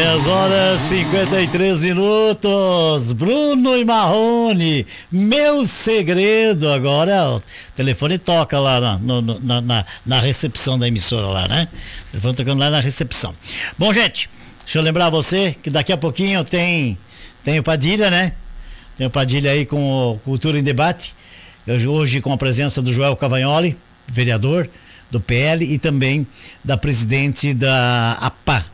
10h53. Bruno e Marrone, meu segredo. Agora o telefone toca lá na recepção da emissora lá, né? O telefone tocando lá na recepção. Bom, gente, deixa eu lembrar você que daqui a pouquinho tem o Padilha, né? Tem o Padilha aí com o Cultura em Debate. Hoje com a presença do Joel Cavagnoli, vereador do PL, e também da presidente da APA,